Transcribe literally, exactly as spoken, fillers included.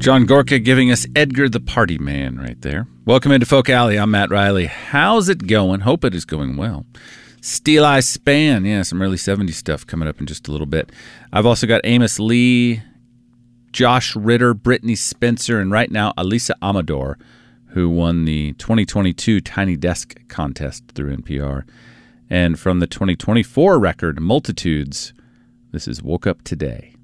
John Gorka giving us Edgar the Party Man right there. Welcome into Folk Alley. I'm Matt Riley. How's it going? Hope it is going well. Steel Eye Span. Yeah, some early seventies stuff coming up in just a little bit. I've also got Amos Lee, Josh Ritter, Brittany Spencer, and right now Alisa Amador, who won the twenty twenty-two Tiny Desk contest through N P R. And from the twenty twenty-four record, Multitudes, this is Woke Up Today.